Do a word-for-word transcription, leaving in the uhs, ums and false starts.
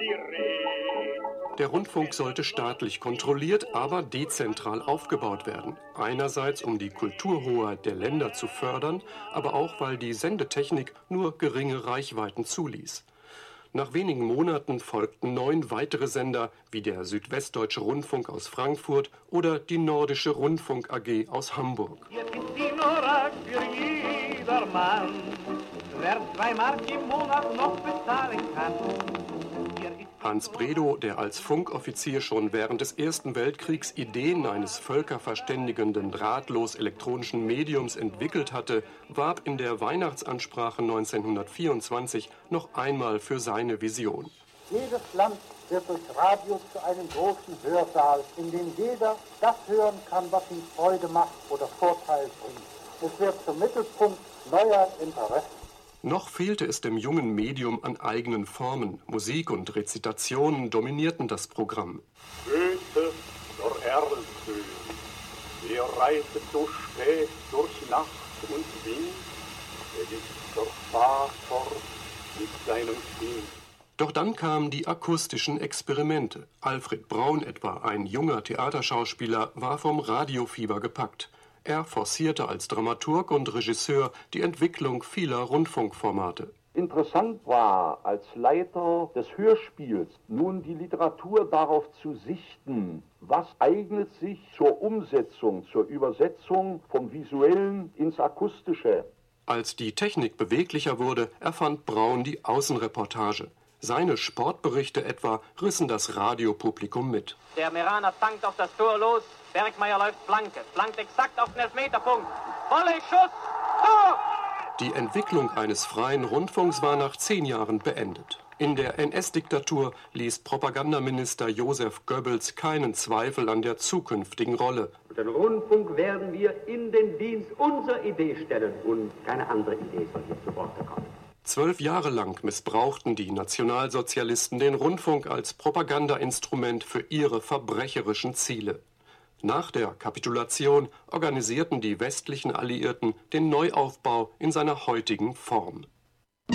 Der Rundfunk sollte staatlich kontrolliert, aber dezentral aufgebaut werden. Einerseits, um die Kulturhoheit der Länder zu fördern, aber auch, weil die Sendetechnik nur geringe Reichweiten zuließ. Nach wenigen Monaten folgten neun weitere Sender, wie der Südwestdeutsche Rundfunk aus Frankfurt oder die Nordische Rundfunk A G aus Hamburg. Jetzt ist die Nora für jedermann, wer zwei Mark im Monat noch bezahlen kann. Hans Bredow, der als Funkoffizier schon während des Ersten Weltkriegs Ideen eines völkerverständigenden, drahtlos elektronischen Mediums entwickelt hatte, warb in der Weihnachtsansprache neunzehnhundertvierundzwanzig noch einmal für seine Vision. Jedes Land wird durch Radio zu einem großen Hörsaal, in dem jeder das hören kann, was ihm Freude macht oder Vorteil bringt. Es wird zum Mittelpunkt neuer Interessen. Noch fehlte es dem jungen Medium an eigenen Formen. Musik und Rezitationen dominierten das Programm. Goethe zur Erde, er reitet so spät durch Nacht und Wind, er ist der Vater mit seinem Kind. Doch dann kamen die akustischen Experimente. Alfred Braun etwa, ein junger Theaterschauspieler, war vom Radiofieber gepackt. Er forcierte als Dramaturg und Regisseur die Entwicklung vieler Rundfunkformate. Interessant war als Leiter des Hörspiels nun die Literatur darauf zu sichten, was eignet sich zur Umsetzung, zur Übersetzung vom Visuellen ins Akustische. Als die Technik beweglicher wurde, erfand Braun die Außenreportage. Seine Sportberichte etwa rissen das Radiopublikum mit. Der Meraner tankt auf das Tor los. Bergmeier läuft Flanke, flankt exakt auf den Elfmeterpunkt. Volley, Schuss, Tor! Die Entwicklung eines freien Rundfunks war nach zehn Jahren beendet. In der N S-Diktatur ließ Propagandaminister Joseph Goebbels keinen Zweifel an der zukünftigen Rolle. Den Rundfunk werden wir in den Dienst unserer Idee stellen und keine andere Idee soll hier zu Wort kommen. Zwölf Jahre lang missbrauchten die Nationalsozialisten den Rundfunk als Propagandainstrument für ihre verbrecherischen Ziele. Nach der Kapitulation organisierten die westlichen Alliierten den Neuaufbau in seiner heutigen Form.